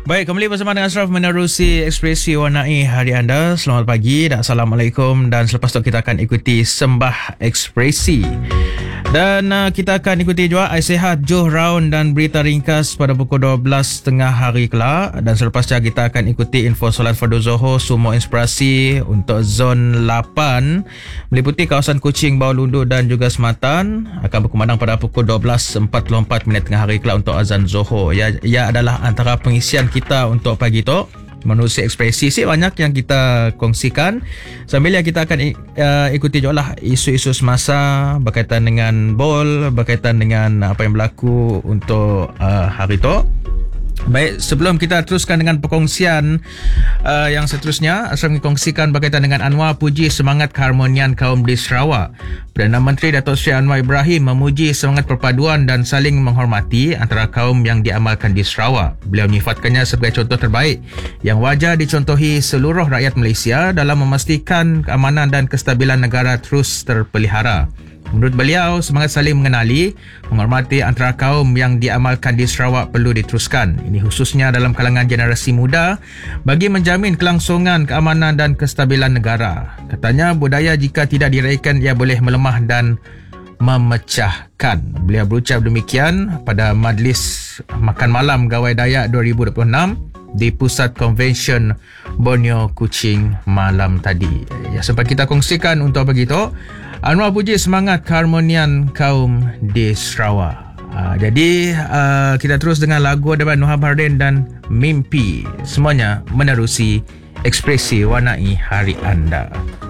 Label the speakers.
Speaker 1: Baik, kembali bersama dengan Ashraf menerusi ekspresi warnai hari anda. Selamat pagi dan Assalamualaikum. Dan selepas itu kita akan ikuti Sembah Ekspresi. Dan kita akan ikuti juga Ais Sihat, Juh Raun dan berita ringkas pada pukul 12 tengah hari kelak. Dan selepasnya kita akan ikuti info solat fardu Zohor, Sumo Inspirasi untuk zon 8 meliputi kawasan Kuching, Bawah Lundu dan juga Sematan akan berkumandang pada pukul 12.44 tengah hari kelak untuk azan Zohor. Ia adalah antara pengisian kita untuk pagi tu. Menerusi ekspresi banyak yang kita kongsikan. Sambil yang kita akan ikuti juga lah isu-isu semasa berkaitan dengan bol, berkaitan dengan apa yang berlaku untuk hari tu. Baik, sebelum kita teruskan dengan perkongsian yang seterusnya, Ashraf mengkongsikan berkaitan dengan Anwar puji semangat keharmonian kaum di Sarawak. Perdana Menteri Datuk Seri Anwar Ibrahim memuji semangat perpaduan dan saling menghormati antara kaum yang diamalkan di Sarawak. Beliau menyifatkannya sebagai contoh terbaik yang wajar dicontohi seluruh rakyat Malaysia dalam memastikan keamanan dan kestabilan negara terus terpelihara. Menurut beliau, semangat saling mengenali, menghormati antara kaum yang diamalkan di Sarawak perlu diteruskan. Ini khususnya dalam kalangan generasi muda bagi menjamin kelangsungan keamanan dan kestabilan negara. Katanya, budaya jika tidak diraihkan ia boleh melemah dan memecahkan. Beliau berucap demikian pada Majlis Makan Malam Gawai Dayak 2026 di Pusat Konvensyen Borneo Kuching malam tadi. Ya, sempat kita kongsikan untuk begitu. Anwar puji semangat keharmonian kaum di Sarawak. Jadi kita terus dengan lagu daripada Noha Bardin dan Mimpi. Semuanya menerusi ekspresi warnai hari anda.